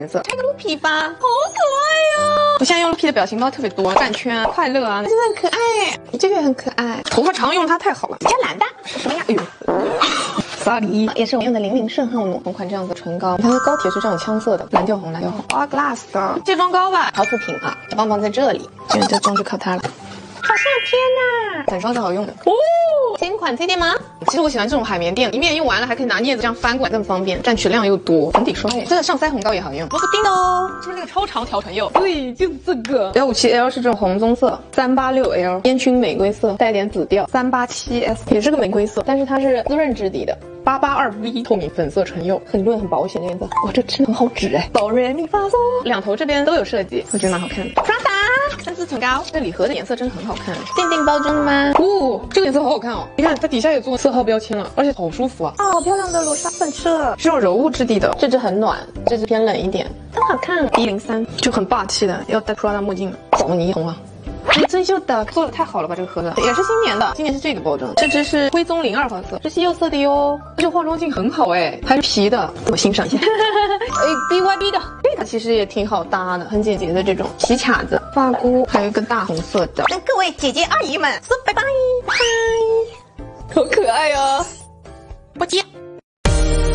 颜色，开个鹿皮吧，好可爱呀！我现在用鹿皮的表情包特别多，转圈啊、快乐啊，真的很可爱。这个也很可爱，头发长用它太好了。加蓝的什么呀？哎呦。Sorry， 也是我用的00圣浩努同款这样子唇膏，你看它膏体是这种枪色的，蓝调红，蓝调红。哇 ，Glass 的卸妆膏吧，豪肤品啊，小棒棒在这里，这妆就靠它了。好夏天呐，粉霜是好用的哦。新款推荐吗？其实我喜欢这种海绵垫，一面用完了还可以拿镊子这样翻过来，更方便，占取量又多。粉底霜这个上腮红膏也好用。罗布丁的哦，是不是那个超长条唇釉？对，就是这个。157L 是这种红棕色，386L 烟熏玫瑰色，带点紫调，387S 也是个玫瑰色，但是它是滋润质地的。882V 透明粉色唇釉，很润很保险的颜色。哇，这真的很好指哎。哆瑞咪发嗦，两头这边都有设计，我觉得蛮好看的。Prada 三支唇膏，这礼盒的颜色真的很好看。限定包装的吗？哦，这个颜色好好看哦。你看它底下也做色号标签了，而且好舒服啊。好漂亮的裸刷粉色，是这种柔雾质地的。这支很暖，这支偏冷一点，真好看。103就很霸气的，要戴 Prada 墨镜了。枣泥红啊。真秀的，做的太好了吧！这个盒子也是新年的，今年是这个包装。这支是灰棕02黄色，是西柚色的哟。这个化妆镜很好哎，还是皮的，我欣赏一下。BYB 的，它其实也挺好搭的，很简洁的这种皮卡子，发箍，还有一个大红色的。跟各位姐姐阿姨们说拜拜，拜拜，好可爱哦，不接。